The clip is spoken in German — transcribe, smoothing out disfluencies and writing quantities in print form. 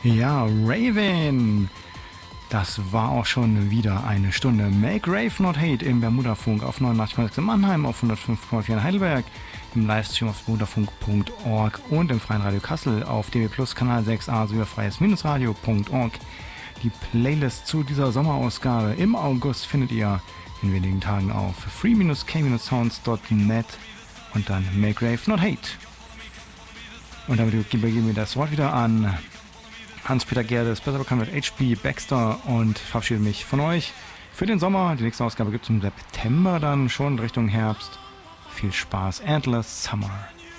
Ja, Raven. Das war auch schon wieder eine Stunde. Make Rave Not Hate im Bermudafunk auf 89,6 in Mannheim, auf 105,4 in Heidelberg, im Livestream auf bermudafunk.org und im Freien Radio Kassel auf DB Plus Kanal 6a sowie freies-radio.org. Die Playlist zu dieser Sommerausgabe im August findet ihr in wenigen Tagen auf free-k-sounds.net und dann Make Rave Not Hate. Und damit übergeben wir das Wort wieder an Hans-Peter Gerdes, besser bekannt als HB Baxter, und verabschiede mich von euch für den Sommer. Die nächste Ausgabe gibt es im September dann schon Richtung Herbst. Viel Spaß. Endless Summer.